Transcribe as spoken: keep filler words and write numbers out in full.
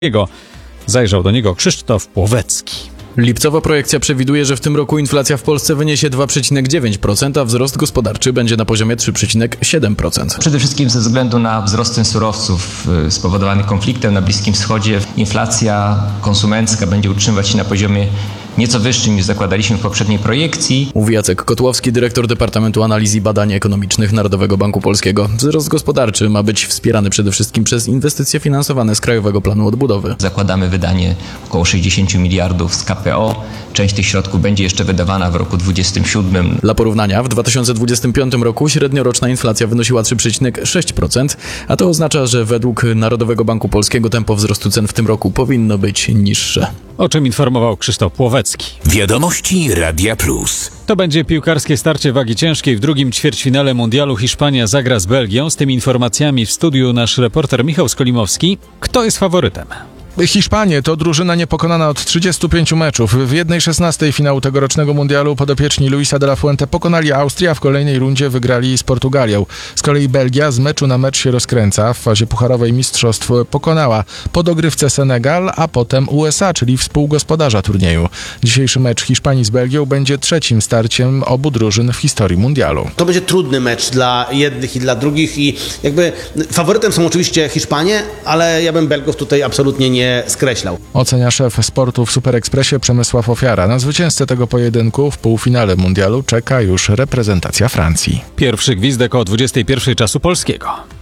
Zajrzał do niego Krzysztof Płowecki. Lipcowa projekcja przewiduje, że w tym roku inflacja w Polsce wyniesie dwa przecinek dziewięć procent, a wzrost gospodarczy będzie na poziomie trzy przecinek siedem procent. Przede wszystkim ze względu na wzrost cen surowców spowodowany konfliktem na Bliskim Wschodzie, inflacja konsumencka będzie utrzymywać się na poziomie nieco wyższym niż zakładaliśmy w poprzedniej projekcji. Mówi Jacek Kotłowski, dyrektor Departamentu Analiz i Badań Ekonomicznych Narodowego Banku Polskiego. Wzrost gospodarczy ma być wspierany przede wszystkim przez inwestycje finansowane z Krajowego Planu Odbudowy. Zakładamy wydanie około sześćdziesiąt miliardów z K P O. Część tych środków będzie jeszcze wydawana w roku dwudziestym siódmym. Dla porównania, w dwa tysiące dwudziestym piątym roku średnioroczna inflacja wynosiła trzy przecinek sześć procent, a to oznacza, że według Narodowego Banku Polskiego tempo wzrostu cen w tym roku powinno być niższe. O czym informował Krzysztof Płowecki. Wiadomości Radia Plus. To będzie piłkarskie starcie wagi ciężkiej w drugim ćwierćfinale mundialu. Hiszpania zagra z Belgią. Z tymi informacjami w studiu nasz reporter Michał Skolimowski. Kto jest faworytem? Hiszpanie to drużyna niepokonana od trzydziestu pięciu meczów. W jednej szesnastej finału tegorocznego mundialu podopieczni Luisa de la Fuente pokonali Austrię, a w kolejnej rundzie wygrali z Portugalią. Z kolei Belgia z meczu na mecz się rozkręca. W fazie pucharowej mistrzostw pokonała po dogrywce Senegal, a potem U S A, czyli współgospodarza turnieju. Dzisiejszy mecz Hiszpanii z Belgią będzie trzecim starciem obu drużyn w historii mundialu. To będzie trudny mecz dla jednych i dla drugich i jakby faworytem są oczywiście Hiszpanie, ale ja bym Belgów tutaj absolutnie nie skreślał. Ocenia szef sportu w Super Expressie Przemysław Ofiara. Na zwycięzcę tego pojedynku w półfinale mundialu czeka już reprezentacja Francji. Pierwszy gwizdek o dwudziestej pierwszej czasu polskiego.